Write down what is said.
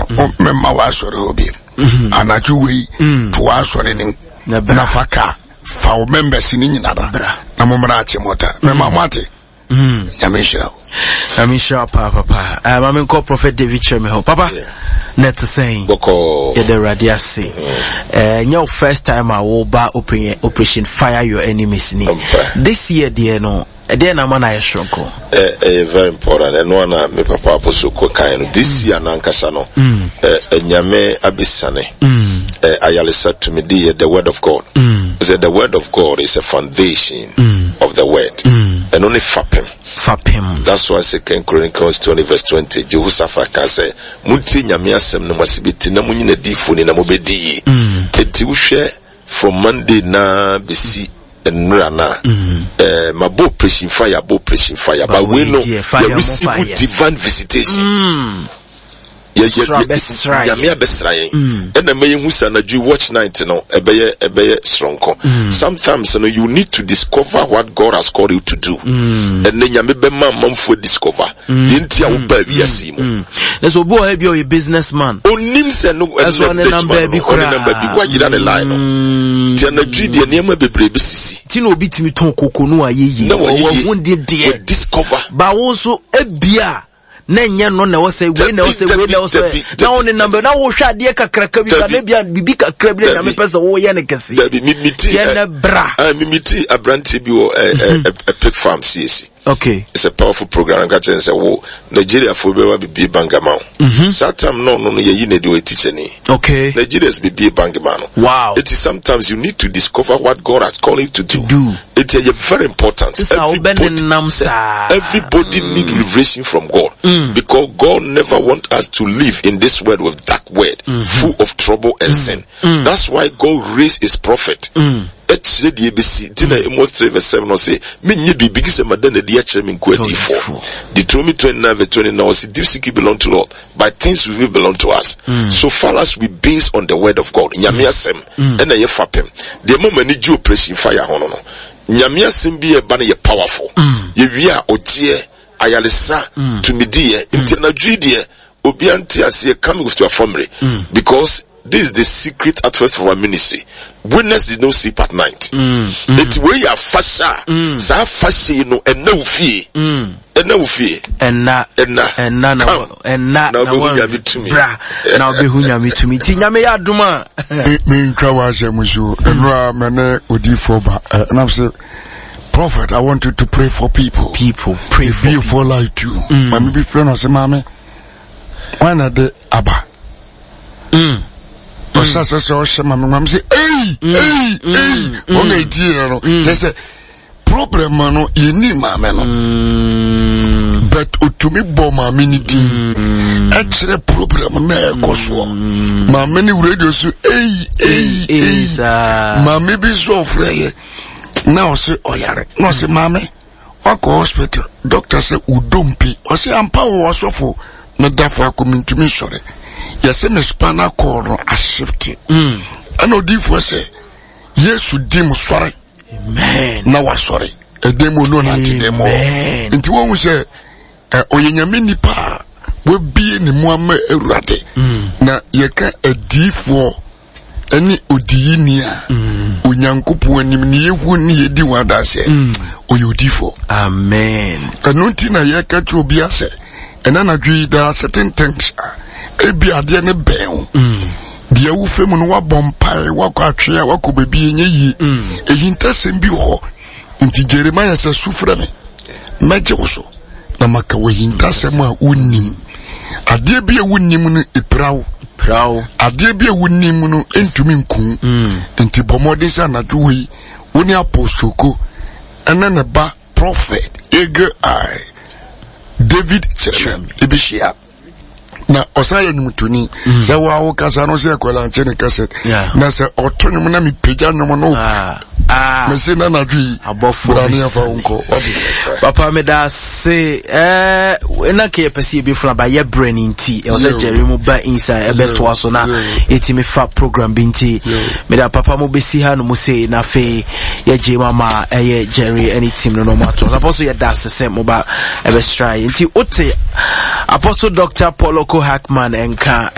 memma wa sori obi anaju we to wa sori nim na faka fa members ni nyina da na momra achemota memma mate Yamisha papa mama ko Prophet David Cheme papa net saying boko the radiasi your first time I will ba operation fire your enemies ni this year dear no na man I shrunko very important and one me papa apostle ko kan this year na nkasa no nyame abisane ayalisa to me the word of God said the word of God is a foundation of the word and only fapem. That's why 2 Chronicles 20 verse 20 Jehoshaphat can say munti nyame asem no masibiti na munyi na difo ni na mobedi eti uhwe from Monday na besi enra na mabo pressing fire but we know we receive divine visitation Yamia besrayen and the may who watch night no ebeye stronko. Sometimes you need to discover what God has called you to do. And then yame be man for discover. Dintia wo ba wi asimo. Let's go help you a businessman. Onim se no as one number bi kura. Why you don lie no. Ti na dwi de niam bebre be sisi. Ti no obi timi ton kokonu ayeyi. Wo wonde de discover. Ba wo so ebia Nenya no na wose we na wose na on number na wo hwa de kakraka bi na bia bibi kakra bi na me pese wo ye ne kese ye na bra mimiti abranti bi wo a pig farm CAC. Okay, it's a powerful program. I can say, "Wo Nigeria for be bangamau." Sometimes no ye need to teach any. Okay, Nigeria's be bangamau. Wow, it is sometimes you need to discover what God has called you to do. It is very important. Everybody need revelation from God because God never wants us to live in this world with dark word, full of trouble and sin. That's why God raised His prophet. Echre die besi tina Amos 3 verse 7 no say menye bibi gise madana die echre me nko adifo Deuteronomy 29 verse 20 now say deep seeking belong to Lord but things will belong to us. So far as we base on the word of God nyame asem na ye fapem the moment ni ji operation fire hono no nyame asem bi e ba na ye powerful ye wi a ogie ayalesa to me die internadwi die obi anti ase come with your family because this is the secret at first of our ministry. Witness did not sleep at night. It's where you are fasha. Sa fasha you know and no fear. And no fear. And na be hunya to me. Now be hunya me to me. Tinya me aduma. Me nkawa jemuzu. Enra mene odifoba. And I'm saying, Prophet, I want you to pray for people. Pray for people. For like you. Mami be friend say mama. Why not the Abba? Osa say mama say hey okay dear there's a problem no yeni mama no but utumi bo mama ni din actually problem na ekoso mama ni radio so hey mama bi so freye now say oyare no say mama wako hospital doctor say udompi o say ampa wo sofo na dafa community sore yes me spinal cord a shifted and odifo say yes dim sorry amen na wa sorry e demo no na demo nti won say oyenyame nipa we bie ne mu ama ewurade na yeka adifo ani odiyini a onyankopon anim ne yehu ne yedi wada se oyodifo amen kanunti na yeka trobi ase enana dwi da certain things ebi ade ne ben dia wo femu no wa bompai wa kwa atwe wa ko bebi enye yi ehintasem bi ho nti Jeremiah se sufra me meje wo so na maka wo hintasem a wonnim ade bi a wonnim no iprawo ade bi a wonnim no entumi nkun nti bomode sa na duwi woni apostoko ena ne ba prophet Ege I David Cheme ebishia na osaya nyumtuni se wa wo kasa no se akola nche ne cassette na se otonyum na mi pega no no me se na na dwi abofo na afa unko papa me da se na ke pese bi fra ba ye brain nti e was Jerry mu ba inside e beto aso na etimi fa program binti me da papa mo besi ha no mo se na fe ye je mama ye Jerry any team no matter apostle ye da se mo ba e be try nti ote apostle Dr. Paul Hackman enka